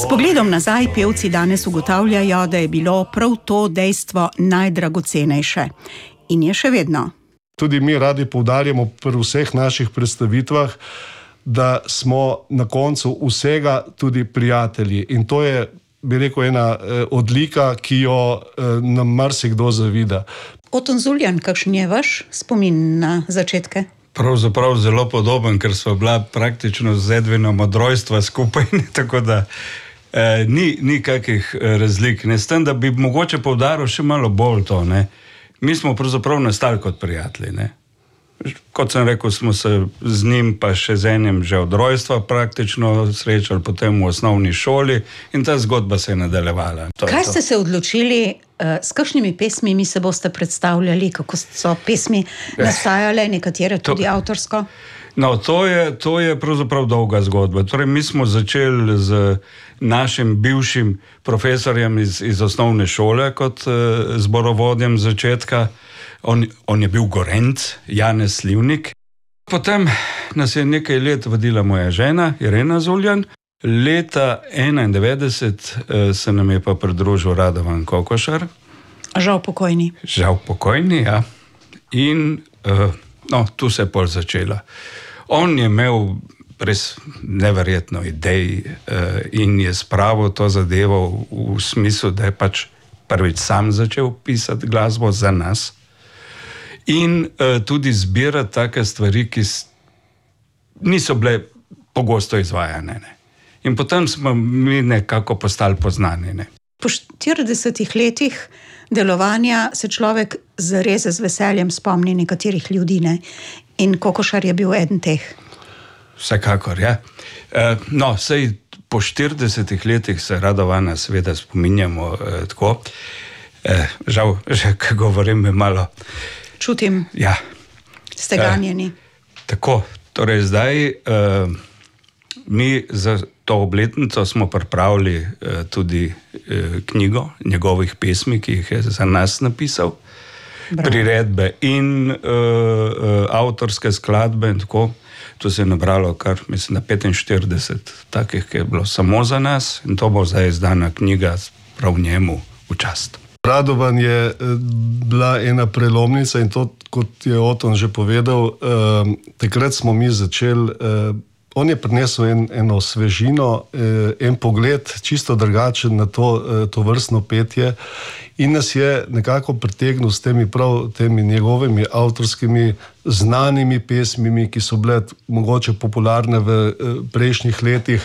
S pogledom nazaj pevci danes ugotavljajo, da je bilo prav to dejstvo najdragocenejše. In je še vedno. Tudi mi radi poudarjamo pri vseh naših predstavitvah, da smo na koncu vsega tudi prijatelji. In to je, bi rekel, ena odlika, ki jo nam marsikdo zavida. Oton Zuljan, kakšen je vaš spomin na začetke? Pravzaprav zelo podoben, ker sva bila praktično z Edvinom od rojstva skupaj, tako da ni kakih razlik. Ne, s tem, da bi mogoče poudaril še malo bolj to, ne. Mi smo pravzaprav nastali kot prijatelji, ne. Kot sem rekel, smo se z njim pa še z enim že od rojstva praktično srečali, potem v osnovni šoli in ta zgodba se je nadaljevala. Kaj ste se odločili, s kakšnimi pesmimi se boste predstavljali, kako so pesmi nastajale, nekatere tudi avtorsko? No, to je pravzaprav dolga zgodba. Torej, mi smo začeli z našim bivšim profesorjem iz osnovne šole kot zborovodjem začetka. On je bil Gorenc, Janez Slivnik. Potem nas je nekaj let vodila moja žena, Irena Zuljan. Leta 1991 se nam je pa pridružil Radovan Kokošar. Žal pokojni. Žal pokojni, ja. In tu se je pol začela. On je imel res neverjetno idej in je spravil to zadevo v smislu, da je pač prvič sam začel pisati glasbo za nas. In tudi zbirati take stvari, ki niso bile pogosto izvajane. Ne. In potem smo mi nekako postali poznani. Ne. Po 40 letih delovanja se človek zares z veseljem spomni nekaterih ljudi, ne. In Kokošar je bil eden teh. Vsekakor, ja. No, sej po 40 letih se Radovana seveda spominjamo tako. Žal, že ko govorim, je malo... Čutim, ja. Ste ganjeni. Tako, torej zdaj mi za to obletnico smo pripravili tudi knjigo njegovih pesmi, ki jih je za nas napisal. Bravo. Priredbe in avtorske skladbe in tako. To se je nabralo kar, mislim, na 45 takih, ki je bilo samo za nas in to bo zdaj izdana knjiga prav njemu v čast. Radovan je bila ena prelomnica in to, kot je Oton že povedal, takrat smo mi začeli, on je prinesel eno svežino, en pogled čisto drugačen na to vrstno petje in nas je nekako pritegnil s temi njegovimi avtorskimi znanimi pesmimi, ki so bile mogoče popularne v prejšnjih letih,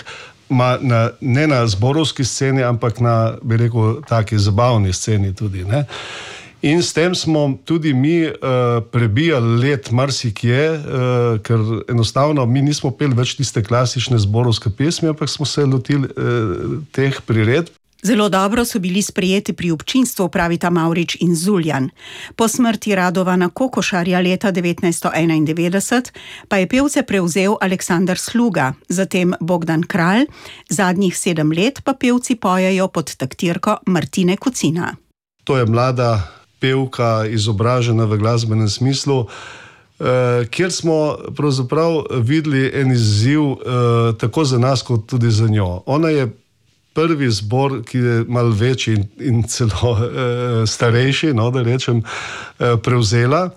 ne na zborovski sceni, ampak na, bi rekel, taki zabavni sceni tudi, ne. In s tem smo tudi mi prebijali let marsikje, ker enostavno mi nismo peli več tiste klasične zborovske pesmi, ampak smo se lotili teh priredb. Zelo dobro so bili sprejeti pri občinstvu, pravita Mavrič in Zuljan. Po smrti Radovana Kokošarja leta 1991 pa je pevce prevzel Aleksander Sluga, zatem Bogdan Kralj, zadnjih 7 let pa pevci pojejo pod taktirko Martine Kocina. To je mlada pevka, izobražena v glasbenem smislu, kjer smo pravzaprav videli en izziv tako za nas, kot tudi za njo. Ona je prvi zbor, ki je malo večji in celo starejši, no, da rečem, prevzela.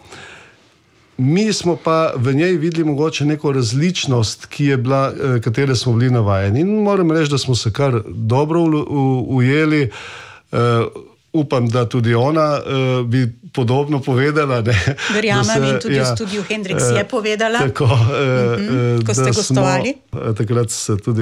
Mi smo pa v njej videli mogoče neko različnost, katere smo bili navajeni. In moram reči, da smo se kar dobro ujeli. Upam, da tudi ona bi podobno povedala. Verjamem, in tudi v studiu Hendrix je povedala, tako, ko ste gostovali. Takrat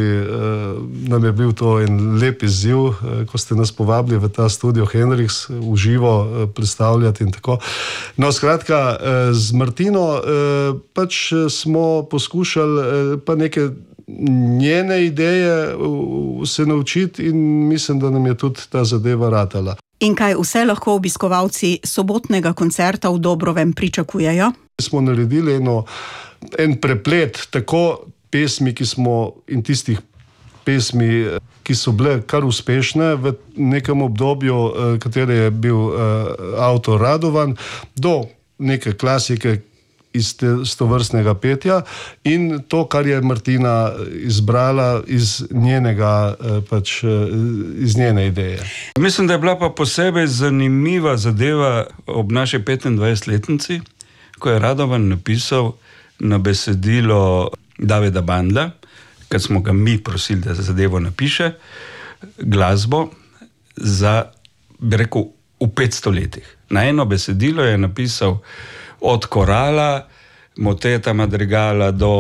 nam je bil to en lep izziv, ko ste nas povabili v ta studio Hendrix v živo predstavljati in tako. No, skratka, z Martino pač smo poskušali pa neke njene ideje se naučiti in mislim, da nam je tudi ta zadeva ratala. In kaj vse lahko obiskovalci sobotnega koncerta v Dobrovem pričakujejo? Smo naredili en preplet tako pesmi, in tistih pesmi, ki so bile kar uspešne v nekem obdobju, katere je bil avtor Radovan, do neke klasike iz tovrstnega petja in to, kar je Martina izbrala iz njenega, pač iz njene ideje. Mislim, da je bila pa posebej zanimiva zadeva ob naši 25-letnici, ko je Radovan napisal na besedilo Davida Bandla, kad smo ga mi prosili, da zadevo napiše, glasbo za, bi rekel, v 500 letih. Na eno besedilo je napisal od korala, moteta, madrigala do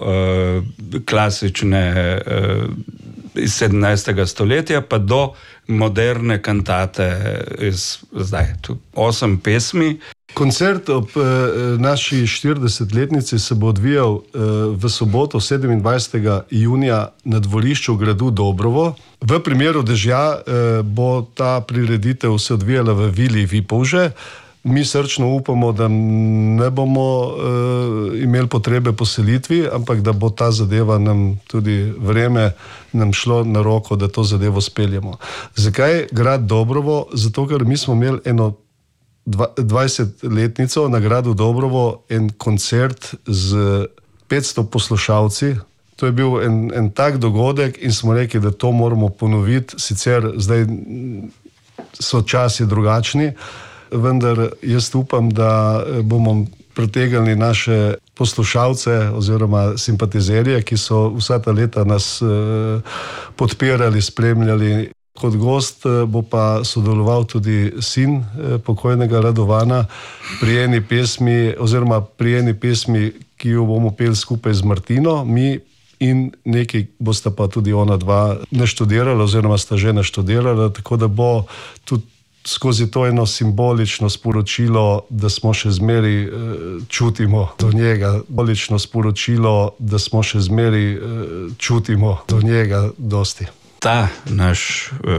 klasične iz 17. stoletja, pa do moderne kantate iz zdaj 8 pesmi. Koncert ob naši 40-letnici se bo odvijal v soboto 27. junija na dvorišču gradu Dobrovo. V primeru dežja bo ta prireditev se odvijala v vili Vipolže. Mi srčno upamo, da ne bomo imeli potrebe po selitvi, ampak da bo ta zadeva nam tudi vreme nam šlo na roko, da to zadevo speljemo. Zakaj grad Dobrovo? Zato, ker mi smo imeli eno 20-letnico na gradu Dobrovo, en koncert z 500 poslušalci. To je bil en tak dogodek in smo rekli, da to moramo ponoviti. Sicer zdaj so časi drugačni, vendar jaz upam, da bomo pritegnili naše poslušalce oziroma simpatizerje, ki so vsa ta leta nas podpirali, spremljali. Kot gost bo pa sodeloval tudi sin pokojnega Radovana pri eni pesmi, ki jo bomo peli skupaj z Martino, mi in nekaj bosta pa tudi ona dva naštudirala oziroma sta že naštudirala, tako da bo tudi skozi to eno simbolično sporočilo, da smo še zmeri čutimo do njega, simbolično sporočilo, da smo še zmeri čutimo do njega dosti. Ta naš